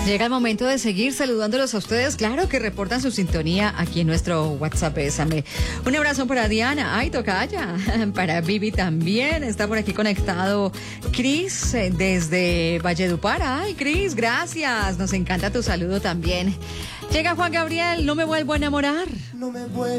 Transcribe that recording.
Llega el momento de seguir saludándolos a ustedes, claro, que reportan su sintonía aquí en nuestro WhatsApp. Bésame. Un abrazo para Diana, ay, tocaya, para Vivi también, está por aquí conectado Cris desde Valledupar. Ay, Cris, gracias, nos encanta tu saludo también. Llega Juan Gabriel, no me vuelvo a enamorar. No me vuelvo